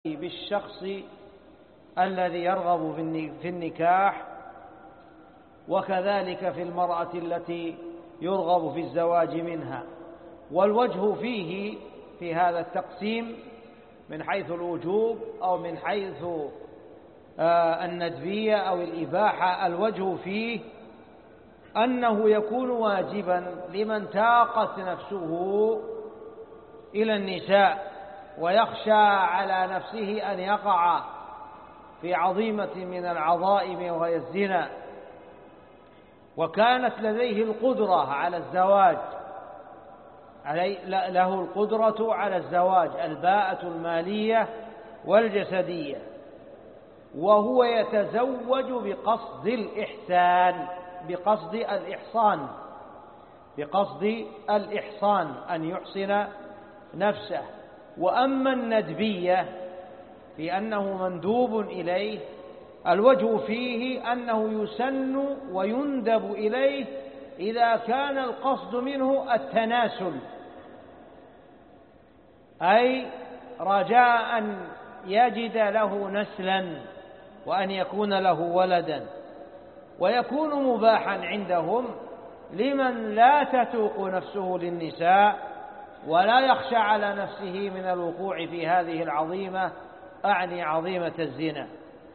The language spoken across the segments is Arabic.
بالشخص الذي يرغب في النكاح، وكذلك في المرأة التي يرغب في الزواج منها. والوجه فيه في هذا التقسيم من حيث الوجوب أو من حيث الندبية أو الإباحة، الوجه فيه أنه يكون واجبا لمن تاقت نفسه إلى النساء ويخشى على نفسه أن يقع في عظيمة من العظائم وهي الزنا، وكانت لديه القدرة على الزواج، له القدرة على الزواج الباءة المالية والجسدية، وهو يتزوج بقصد الإحسان، بقصد الإحصان أن يحسن نفسه. وأما الندبية في أنه مندوب إليه، الوجه فيه أنه يسن ويندب إليه إذا كان القصد منه التناسل، أي رجاء أن يجد له نسلا وأن يكون له ولدا. ويكون مباحا عندهم لمن لا تتوق نفسه للنساء ولا يخشى على نفسه من الوقوع في هذه العظيمة، أعني عظيمة الزنا.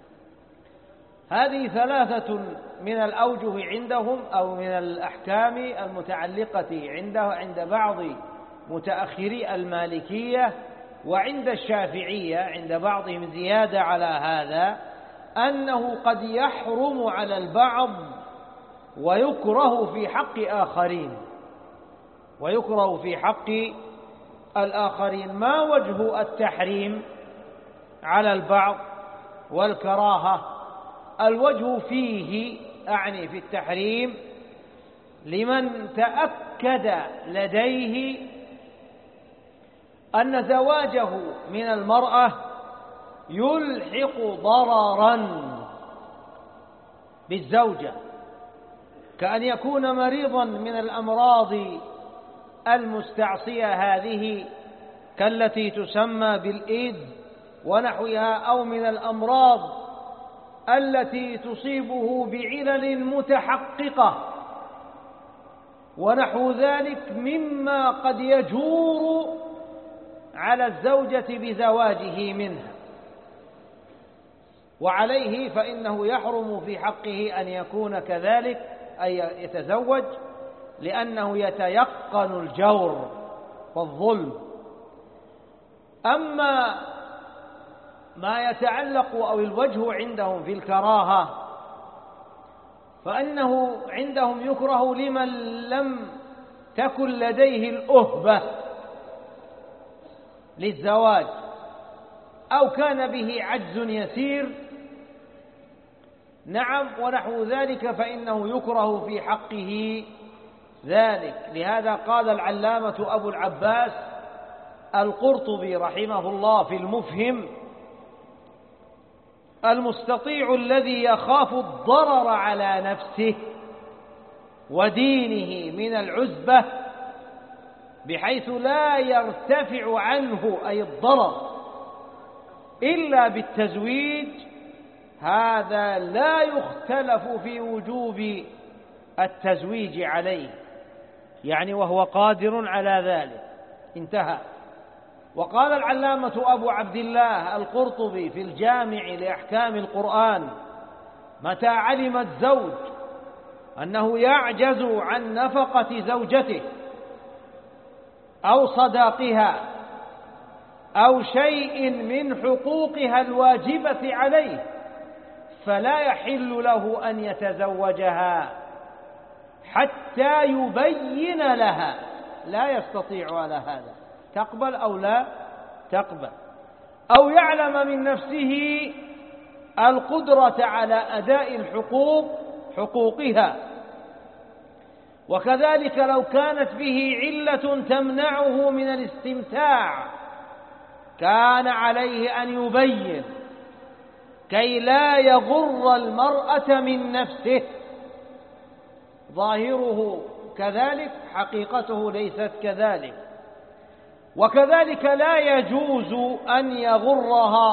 هذه ثلاثة من الأوجه عندهم أو من الأحكام المتعلقة عند بعض متأخري المالكية، وعند الشافعية عند بعضهم زيادة على هذا، أنه قد يحرم على البعض ويكره في حق آخرين، ويكره في حق الآخرين. ما وجه التحريم على البعض والكراهة؟ الوجه فيه أعني في التحريم لمن تأكد لديه أن زواجه من المرأة يلحق ضررا بالزوجة، كأن يكون مريضا من الأمراض المستعصية هذه كالتي تسمى بالإيدز ونحوها، أو من الأمراض التي تصيبه بعلل متحققة ونحو ذلك مما قد يجور على الزوجة بزواجه منها، وعليه فإنه يحرم في حقه أن يكون كذلك، أي يتزوج، لأنه يتيقن الجور والظلم. أما ما يتعلق أو الوجه عندهم في الكراهة، فإنه عندهم يكره لمن لم تكن لديه الأهبة للزواج أو كان به عجز يسير، نعم، ونحو ذلك، فإنه يكره في حقه ذلك. لهذا قال العلامة أبو العباس القرطبي رحمه الله في المفهم: المستطيع الذي يخاف الضرر على نفسه ودينه من العزبة بحيث لا يرتفع عنه أي الضرر إلا بالتزويج، هذا لا يختلف في وجوب التزويج عليه، يعني وهو قادر على ذلك. انتهى. وقال العلامة أبو عبد الله القرطبي في الجامع لأحكام القرآن: متى علم الزوج أنه يعجز عن نفقة زوجته أو صداقها أو شيء من حقوقها الواجبة عليه، فلا يحل له أن يتزوجها حتى يبين لها، لا يستطيع على هذا، تقبل أو لا تقبل، أو يعلم من نفسه القدرة على أداء حقوقها. وكذلك لو كانت به علة تمنعه من الاستمتاع كان عليه أن يبين كي لا يغر المرأة من نفسه، ظاهره كذلك حقيقته ليست كذلك. وكذلك لا يجوز أن يغرها